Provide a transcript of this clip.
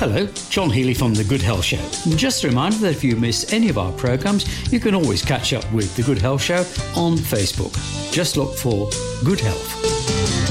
Hello, John Healy from The Good Health Show. And just a reminder that if you miss any of our programmes, you can always catch up with The Good Health Show on Facebook. Just look for Good Health.